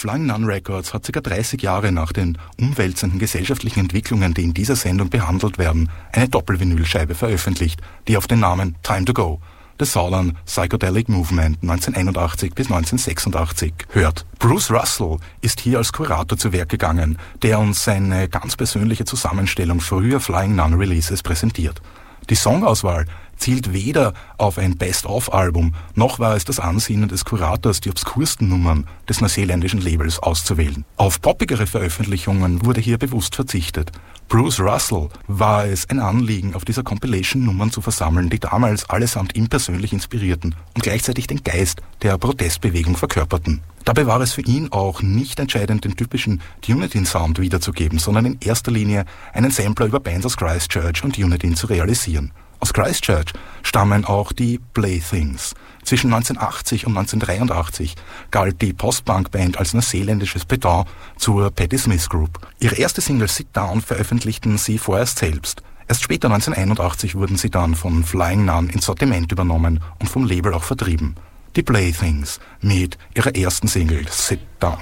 Flying Nun Records hat ca. 30 Jahre nach den umwälzenden gesellschaftlichen Entwicklungen, die in dieser Sendung behandelt werden, eine Doppelvinylscheibe veröffentlicht, die auf den Namen Time to Go, The Southern Psychedelic Movement 1981 bis 1986 hört. Bruce Russell ist hier als Kurator zu Werk gegangen, der uns seine ganz persönliche Zusammenstellung früher Flying Nun Releases präsentiert. Die Songauswahl zielt weder auf ein Best-of-Album, noch war es das Ansinnen des Kurators, die obskursten Nummern des neuseeländischen Labels auszuwählen. Auf poppigere Veröffentlichungen wurde hier bewusst verzichtet. Bruce Russell war es ein Anliegen, auf dieser Compilation Nummern zu versammeln, die damals allesamt ihn persönlich inspirierten und gleichzeitig den Geist der Protestbewegung verkörperten. Dabei war es für ihn auch nicht entscheidend, den typischen Dunedin-Sound wiederzugeben, sondern in erster Linie einen Sampler über Bands aus Christchurch und Dunedin zu realisieren. Aus Christchurch stammen auch die Playthings. Zwischen 1980 und 1983 galt die Post-Punk-Band als neuseeländisches Pendant zur Patti Smith Group. Ihre erste Single Sit Down veröffentlichten sie vorerst selbst. Erst später, 1981, wurden sie dann von Flying Nun ins Sortiment übernommen und vom Label auch vertrieben. Die Playthings mit ihrer ersten Single Sit Down.